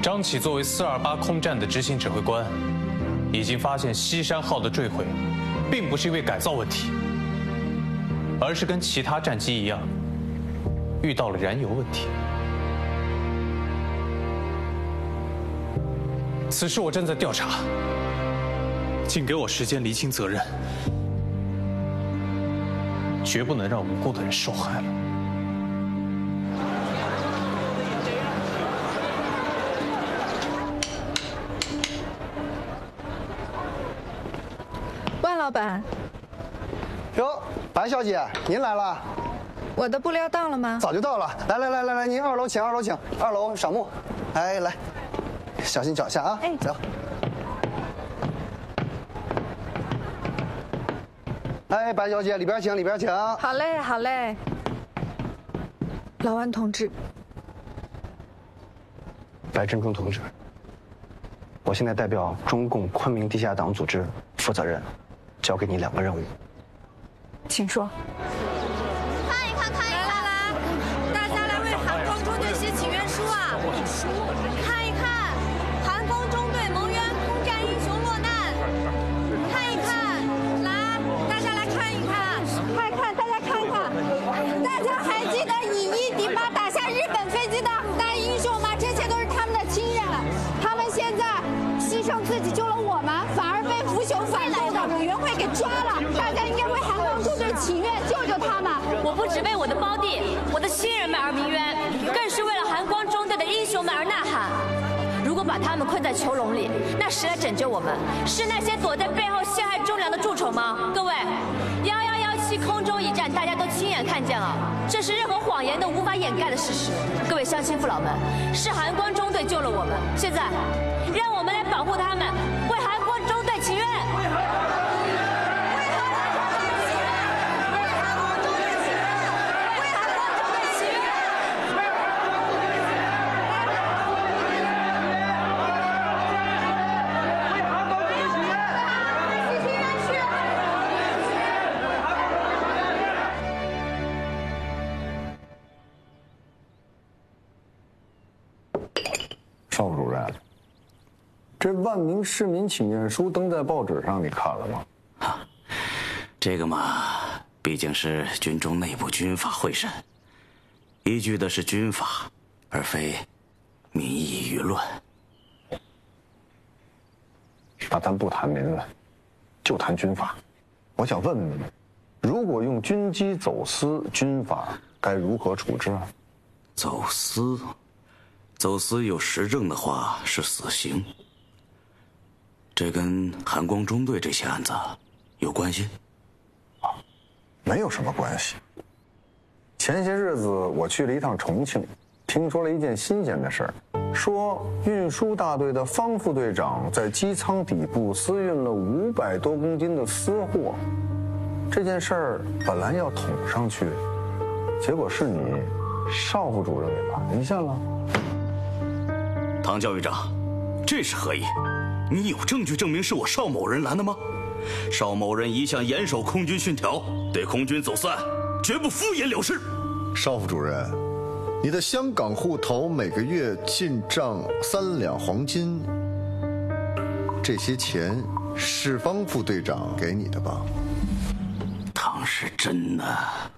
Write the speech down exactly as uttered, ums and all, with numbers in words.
张启作为四二八空战的执行指挥官，已经发现西山号的坠毁，并不是因为改造问题，而是跟其他战机一样，遇到了燃油问题。此事我正在调查，请给我时间厘清责任，绝不能让无辜的人受害了。 万老板， 哟，白小姐，您来了。 我的布料到了吗？ 早就到了。来来来来来，您二楼请，二楼请，二楼赏木。哎，来，小心脚下啊。哎，走。哎，白小姐，里边请，里边请。 好嘞，好嘞。老万同志， 白振中同志，我现在代表中共昆明地下党组织负责人。 交给你两个任务， 请说。 看一看，看一看，来来来，大家来为韩光中队写请愿书啊！看一看，韩光中队蒙冤空战英雄落难。看一看，来，大家来看一看，快看，大家看看，大家还记得以一敌八打下日本飞机的大英雄吗？这些都是他们的亲人，他们现在牺牲自己救了我们，反而被腐朽反动的委员会给抓了。大家应该为韩光中队请愿，救救他们。 我不只为我的胞弟、我的亲人们而鸣冤，更是为了韩光中队的英雄们而呐喊。如果把他们困在囚笼里，那谁来拯救我们？是那些躲在背后陷害忠良的蛀虫吗？各位，幺幺幺七空中一战，大家都亲眼看见了，这是任何谎言都无法掩盖的事实。各位乡亲父老们，是韩光中队救了我们，现在让我们来保护他们，为韩光中队请愿。 邵主任，这万名市民请愿书登在报纸上，你看了吗？ 啊，这个嘛，毕竟是军中内部军法会审，依据的是军法，而非民意舆论。 那咱不谈民论，就谈军法。我想问问你，如果用军机走私，军法该如何处置啊？ 走私。 走私有实证的话是死刑，这跟韩光中队这起案子有关系？ 啊，没有什么关系。前些日子我去了一趟重庆，听说了一件新鲜的事儿，说运输大队的方副队长在机舱底部私运了五百多公斤的私货。这件事儿本来要捅上去，结果是你邵副主任给拦下了。 唐教育长，这是何意？你有证据证明是我邵某人拦的吗？邵某人一向严守空军训条，对空军走私案绝不敷衍了事。 邵副主任，你的香港户头每个月进账三两黄金，这些钱是方副队长给你的吧？ 唐是真的。